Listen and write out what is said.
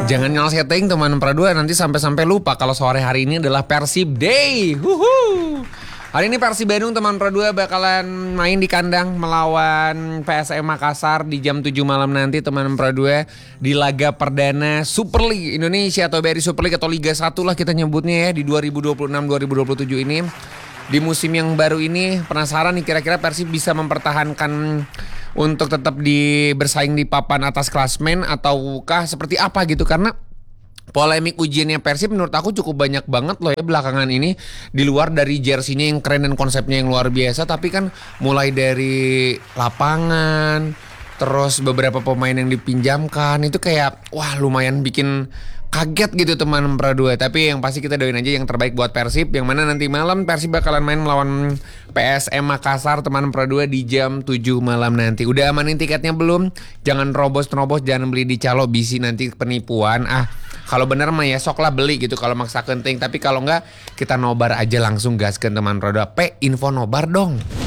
Jangan nyala setting teman Pradua, nanti sampai lupa kalau sore hari ini adalah Persib Day. Hari ini Persib Bandung teman Pradua bakalan main di kandang melawan PSM Makassar di jam 7 malam nanti teman Pradua, di laga perdana Super League Indonesia atau BRI Super League atau Liga 1 lah kita nyebutnya ya, di 2026-2027 ini. Di musim yang baru ini penasaran nih kira-kira Persib bisa mempertahankan untuk tetap bersaing di papan atas klasmen ataukah seperti apa gitu, karena polemik ujiannya Persib menurut aku cukup banyak banget loh ya belakangan ini. Di luar dari jersinya yang keren dan konsepnya yang luar biasa, tapi kan mulai dari lapangan, terus beberapa pemain yang dipinjamkan itu kayak wah lumayan bikin kaget gitu teman Pradua. Tapi yang pasti kita doain aja yang terbaik buat Persib, yang mana nanti malam Persib bakalan main melawan PSM Makassar teman Pradua di jam 7 malam nanti. Udah amanin tiketnya belum? Jangan robos-robos, jangan beli di calo bisi nanti penipuan. Kalau bener mah ya sok lah beli gitu kalau maksa kenting. Tapi kalau enggak kita nobar aja langsung gaskeun teman Pradua. Info nobar dong.